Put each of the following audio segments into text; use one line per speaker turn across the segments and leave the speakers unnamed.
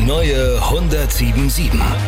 neue 107.7.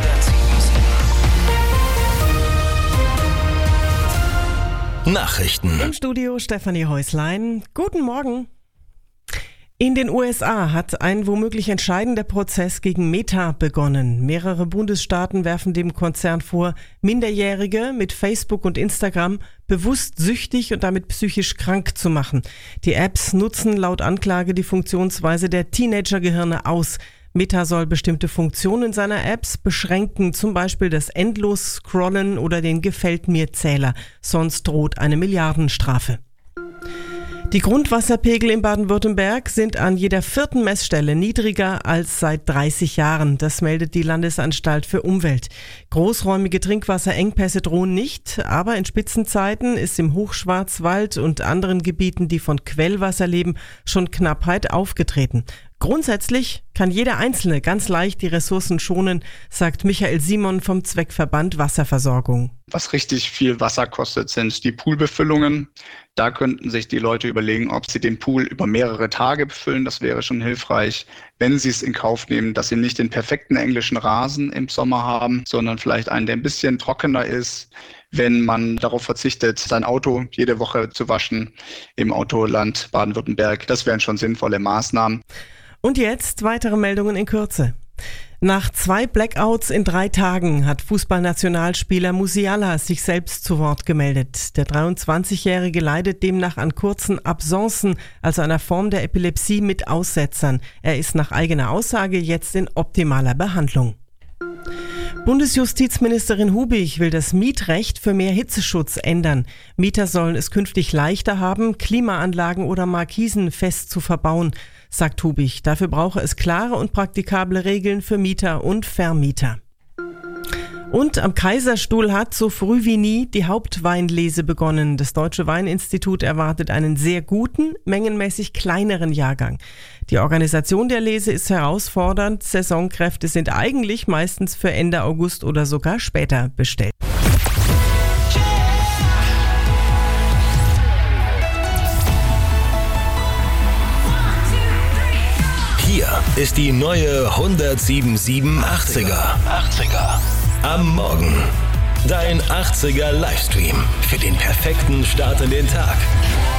Nachrichten.
Im Studio Stefanie Häuslein. Guten Morgen. In den USA hat ein womöglich entscheidender Prozess gegen Meta begonnen. Mehrere Bundesstaaten werfen dem Konzern vor, Minderjährige mit Facebook und Instagram bewusst süchtig und damit psychisch krank zu machen. Die Apps nutzen laut Anklage die Funktionsweise der Teenagergehirne aus. Meta soll bestimmte Funktionen seiner Apps beschränken, zum Beispiel das Endlos-Scrollen oder den Gefällt-mir-Zähler. Sonst droht eine Milliardenstrafe. Die Grundwasserpegel in Baden-Württemberg sind an jeder 4. Messstelle niedriger als seit 30 Jahren. Das meldet die Landesanstalt für Umwelt. Großräumige Trinkwasserengpässe drohen nicht, aber in Spitzenzeiten ist im Hochschwarzwald und anderen Gebieten, die von Quellwasser leben, schon Knappheit aufgetreten. Grundsätzlich kann jeder Einzelne ganz leicht die Ressourcen schonen, sagt Michael Simon vom Zweckverband Wasserversorgung.
Was richtig viel Wasser kostet, sind die Poolbefüllungen. Da könnten sich die Leute überlegen, ob sie den Pool über mehrere Tage befüllen. Das wäre schon hilfreich, wenn sie es in Kauf nehmen, dass sie nicht den perfekten englischen Rasen im Sommer haben, sondern vielleicht einen, der ein bisschen trockener ist, wenn man darauf verzichtet, sein Auto jede Woche zu waschen im Autoland Baden-Württemberg. Das wären schon sinnvolle Maßnahmen.
Und jetzt weitere Meldungen in Kürze. Nach 2 Blackouts in 3 Tagen hat Fußballnationalspieler Musiala sich selbst zu Wort gemeldet. Der 23-Jährige leidet demnach an kurzen Absencen, also einer Form der Epilepsie mit Aussetzern. Er ist nach eigener Aussage jetzt in optimaler Behandlung. Bundesjustizministerin Hubig will das Mietrecht für mehr Hitzeschutz ändern. Mieter sollen es künftig leichter haben, Klimaanlagen oder Markisen fest zu verbauen, sagt Hubig. Dafür brauche es klare und praktikable Regeln für Mieter und Vermieter. Und am Kaiserstuhl hat so früh wie nie die Hauptweinlese begonnen. Das Deutsche Weininstitut erwartet einen sehr guten, mengenmäßig kleineren Jahrgang. Die Organisation der Lese ist herausfordernd. Saisonkräfte sind eigentlich meistens für Ende August oder sogar später bestellt.
Hier ist die neue 107.7 80er. Am Morgen. Dein 80er Livestream für den perfekten Start in den Tag.